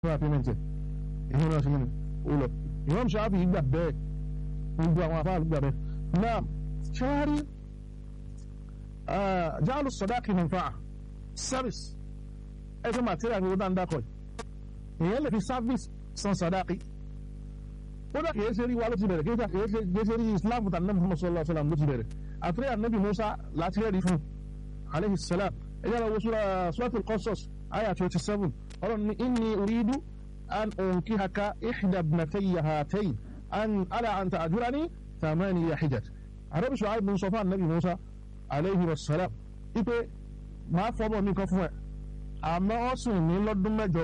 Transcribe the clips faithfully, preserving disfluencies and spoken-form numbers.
fún àpémẹ́ntì ìhun náà ṣe mí ó lọ Imam Shafi'i gbà bẹ́ẹ̀ gbogbo àwọn afáàlú gbà bẹ́ẹ̀ náà ṣáárí ja'alu sadaqi manfa'a service ẹgbẹ́ material ní ọdá ń dákọ̀ èèyàn lè fi service san sadaqi ó dà kìí ṣe rí wa ló ti bẹ̀rẹ̀ kìí ṣe rí Islam tàn náà Muhammad sallallahu alaihi wasallam ló ti bẹ̀rẹ̀ àtúrẹ́ ànábì Musa láti rẹ̀ fún alayhi salam ẹjọ́ lọ wo suratul Qasas ayah twenty-seven ọlọ́run ní inni uridu an unkihaka ihda ibnatayya hatayn an ala an ta'jurani thamaniya hijaj ànábì Shu'aib bin sọ fún ànábì Musa alayhi wassalam ipe máa fọ́bọ̀ mi kan fún ẹ àmọ́ ó sùn ní lọ́dún mẹ́jọ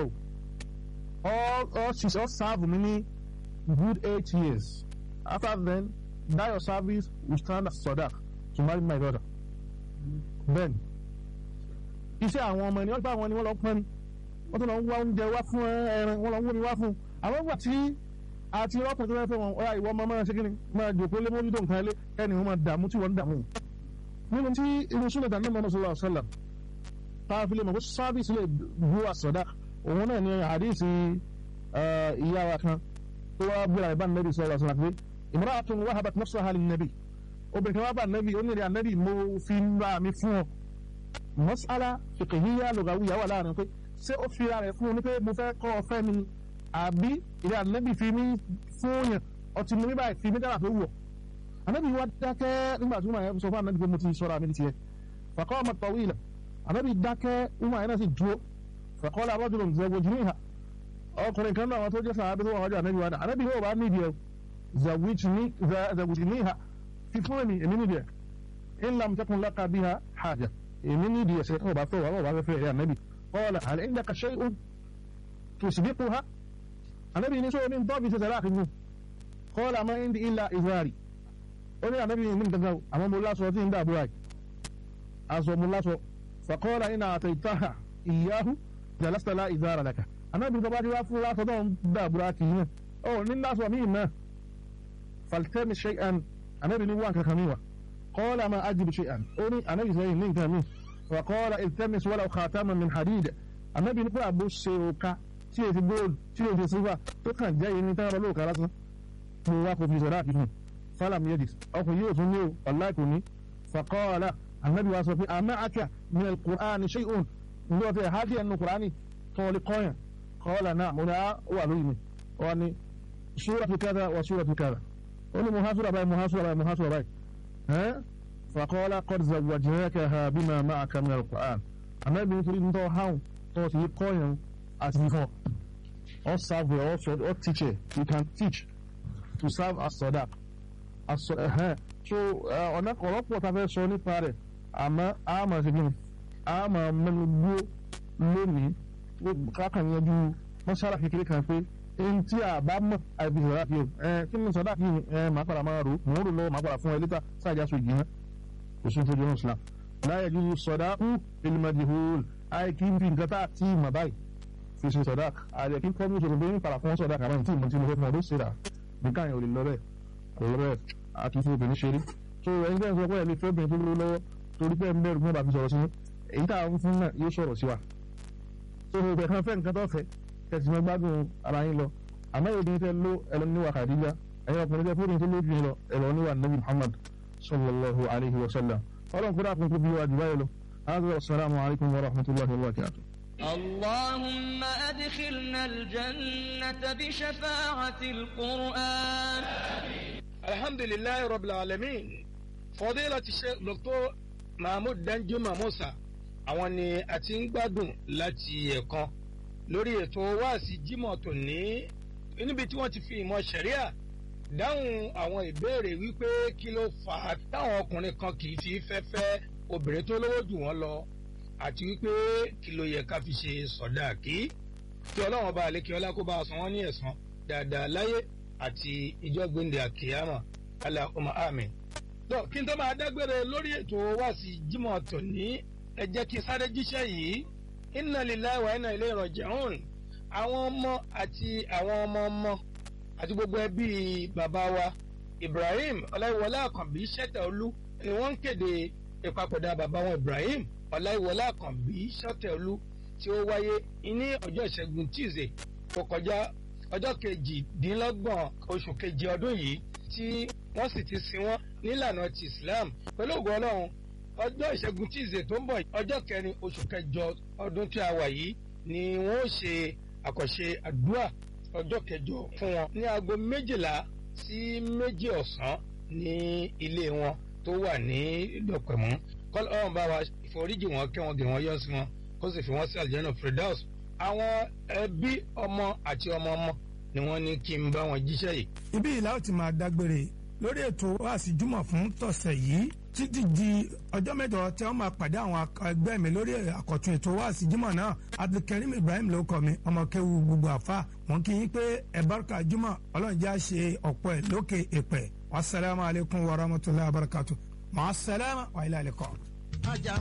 ó ṣiṣẹ́ ó sáàbù mi ní good eight years after then that your service will stand as sadaq to marry my daughter then iṣẹ́ àwọn ọmọ ènìyàn gbà wọn ni wọ́n lọ pọ́n ni wọ́n tó lọ ń wá oúnjẹ wá fún ẹran wọ́n lọ ń wúni wá fún àwọn ìgbà tí àti ọkùnrin tó fẹ́ fẹ́ wọn ọ̀yà ìwọ ọmọ máa ṣe kí ni máa jòkó lé mójútó nǹkan ilé ẹni wọn máa dààmú tí wọ́n ń dààmú nínú tí inú súnlẹ̀ dàní Muhammad sallallahu alaihi wasallam táàfin lè mọ̀ pé sábìsì lè bu àsọdá òun náà ni àdìsí ìyá wa kan tó wá bíra ìbá nàbì sallallahu alaihi wasallam pé imra'atun wahabat nafsaha lin-nabi obìnrin kan wá bá nàbì ó ní ìrìn ànàbì mo fi ń bá mi fún ọ mas'ala fiqhiyya lugawiyya wà láàrin pé ṣé ó fi ara rẹ̀ fún un ní pé mo fẹ́ kọ́ ọ fẹ́ mi àbí ìrìn ànàbì fi mí fún yàn ọtí mi báyìí fi mí dára tó wù ọ́ ànàbì wá dákẹ́ nígbà tí wọ́n máa sọ fún ànàbì pé mo ti sọ̀rọ̀ àmì tiẹ̀ faqamat tawila ànàbì dákẹ́ wọ́n máa sì dúró faqala rajulun zawwijniha ọkùnrin kan náà wọn tó jẹ́ sàábí tó wà wájú ànàbì wádà ànàbì yóò bá nídìí ẹ̀ zawwijniha fífún mi èmi nídìí ẹ̀ in lam takun laka biha haja èmi nídìí ẹ̀ sẹ́kọ̀ bá fẹ́ wà bá fẹ́ ẹ̀ ànàbì qala hal indaka shay'un tusbiquha ànàbì ní sọ ní tọ́bi ṣe sàrà kìíní qala ma indi illa izari ó ní ànàbì ní nǹkan àwọn mo lásọ tí ń dàbò àì aṣọ mo lásọ faqala in a'taytaha iyyahu jalasta la izara laka ànàbì tó bá ti wá fún lásọ tó ń dàbò àì kìíní ó ní lásọ mí náà faltamis shay'an ànàbì ní wà kankan mi wà qala ma ajibu shay'an ó ní ànàbì sẹ́yìn ní nǹkan mi فقال التمس ولو خاتما من حديد النبي نقول ابو سيوكا tí è ti gold tí è ti silver tó kàn jẹ́ irin tán rọ lóòkà lásán mo wá kò fi sọ̀rọ̀ àti fún falam yedis ọkùnrin yóò tún ní o wallahi kò ní faqala annabi wa sọ pé ama'aka min al-Qur'ani shay'un ní ọ̀tẹ̀ hadi ẹnu Qur'ani tó lè kọ́yàn qala na'am mo ní a wà lóyìn mi wọ́n ní suratu kadha wa suratu kadha ó ní muhasura báyìí muhasura báyìí muhasura báyìí فقال قد زوجناكها بما معك من القرآن أنا بنت لي نتو هاو تو تي قوين as before or serve or or teacher you can teach to serve as sadaq as uh, so ọ̀nà kọ̀rọ̀pọ̀ ta fẹ́ sọ nípa rẹ̀ àmọ́ àmọ́ ṣe gbìn àmọ́ mẹ́nugbó lónìí kákan yanjú mọ́sára kékeré kan pé èyí tí a bá mọ̀ àìbí sọ̀dá kí o kí ni sọ̀dá kí ni màá padà máa rò mò ń rò lọ́wọ́ màá padà fún ẹ lẹ́tà sáàjà sọ ìgbìmọ̀ kò sí fojú islam láyé ju sọdá kú ilmajihul ayé kí n fi nǹkan tá tí mà báyìí fi ṣe sọdá àyè kí n kọ́ bí sọ̀rọ̀ bẹ́ẹ̀ fara fún sọdá kàrán tí mo ti lọ fún ọdún síra nǹkan yẹn ò lè lọ bẹ́ẹ̀ kò lọ bẹ́ẹ̀ àti fún obìnrin ṣeré tó ẹni tẹ́ ń sọ pé ẹni fẹ́ obìnrin tó lọ lọ́wọ́ torí pé ń bẹ̀rù fún bàbí sọ̀rọ̀ sí èyí tá a ń fún náà yóò sọ̀rọ̀ sí wa tó o bẹ̀ kan fẹ́ nǹkan tó fẹ́ kẹsì mọ́ gbádùn ara yín lọ àmọ́ obìnrin tẹ́ ló ẹlẹ́niwà Khadija ẹ̀yin ọkùnrin tẹ́ fóbìnrin tó lójú yín lọ ẹ̀lọ́niwà Nabi Muhammad sallallahu alayhi wa sallam ọlọ́run kúrò àkùnkù bí wájú báyìí lọ هذا السلام عليكم ورحمة الله وبركاته اللهم أدخلنا الجنة بشفاعة القرآن الحمد لله رب العالمين فضيلة الشيخ دكتور محمود Danjuma Musa àwọn ni a ti ń gbádùn láti ẹ̀kan lórí ètò wáàsí Jímọ̀ tòní níbi tí wọ́n ti fi ìmọ̀ ṣẹ̀ríà dáhùn àwọn ìbéèrè wípé kí ló fà á táwọn ọkùnrin kan kì í fi fẹ́fẹ́ obìnrin tó lówó jù wọ́n lọ àti wípé kí ló yẹ ká fi ṣe sọ̀dáàkí kí ọlọ́run bá lè kí ọlá kó bá a san wọ́n ní ẹ̀san dáadáa láyé àti ìjọ gbẹ̀ndẹ̀ àkèyàmà Allahumma àmín. tó kí n tó máa dágbére lórí ètò wáàsí Jímọ̀ tòní ẹ jẹ́ kí n sáré jíṣẹ́ yìí inna lillahi wa inna ilayhi raji'un àwọn ọmọ àti àwọn ọmọ ọmọ àti gbogbo ẹbí bàbá wa Ibrahim Ọláyíwọlá Àkànbí Ṣẹ̀tẹ̀olú ni wọ́n ń kéde ìpapòdà bàbá wọn Ibrahim Ọláyíwọlá Àkànbí Ṣẹ̀tẹ̀olú tí ó wáyé ní ọjọ́ ìṣẹ́gun Tuesday tó kọjá ọjọ́ kejìdínlọ́gbọ̀n oṣù kejì ọdún yìí tí wọ́n sì ti sin wọ́n nílànà ti Islam pẹ̀lú ògo Ọlọ́run ọjọ́ ìṣẹ́gun tíìzé tó ń bọ̀ ọjọ́ kẹrin oṣù kẹjọ ọdún tí a wà yìí ni wọ́n ó ṣe àkànṣe àdúrà ọjọ́ kẹjọ fún wọn ní aago méjìlá sí méjì ọ̀sán ní ilé wọn tó wà ní Dọ̀pẹ̀mú kọ́lọ́run bá wa ìforíjì wọn kẹ́ wọn gẹ̀ wọ́n yọ́ sí wọn kó sì fi wọ́n sí àlùjánnà Firdaus. àwọn ẹbí ọmọ àti ọmọ ọmọ ni wọ́n ní kí n bá wọn jíṣẹ́ yìí. ibi ìlà ó ti máa dágbére lórí ètò wáàsí júmọ̀ fún tọ̀sẹ̀ yìí títí di ọjọ́ mẹ́jọ tí wọ́n máa pàdé àwọn ẹgbẹ́ mi lórí àkọ́tún ètò wáàsí júmọ̀ náà Abdulkarim Ibrahim ló kọ́ mi ọmọ kéwu gbogbo àfa wọn kì í pé ẹ̀bárkà júmọ̀ ọlọ́njà ṣe ọ̀pọ̀ ẹ̀ lókè èpẹ̀ wasalaamu alaykum wa rahmatulahi wa barakatu ma salama wa ilà alẹ́kọ̀ọ́.